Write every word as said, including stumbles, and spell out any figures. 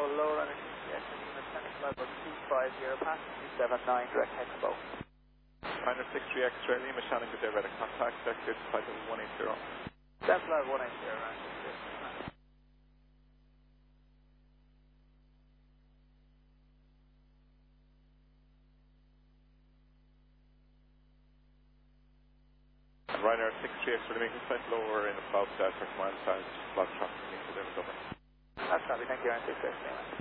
lower energy, yes, Tank level two five zero, pass two seven nine, direct head to bow. Niner six three X-ray, Lima Shannon, good day, radar contact, sector flight level one eight zero. Depth level one eight zero, right. Ryanair six three X-ray, making flight lower in about uh, thirty miles south, block traffic, meter, over. That's copy, thank you, Ryanair six three X.